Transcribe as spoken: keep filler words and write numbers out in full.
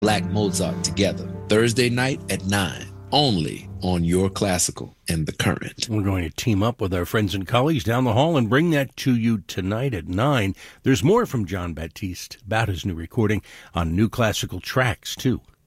Black Mozart together. Thursday night at nine, only on Your Classical and The Current. We're going to team up with our friends and colleagues down the hall and bring that to you tonight at nine. There's more from Jon Batiste about his new recording on New Classical Tracks, too.